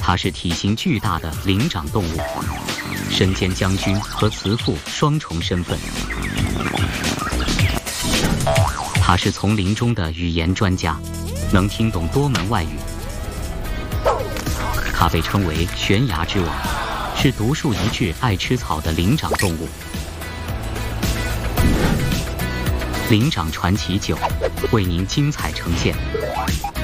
它是体型巨大的灵长动物，身兼将军和慈父双重身份。它是丛林中的语言专家，能听懂多门外语。它被称为悬崖之王，是独树一帜、爱吃草的灵长动物。灵长传奇9为您精彩呈现。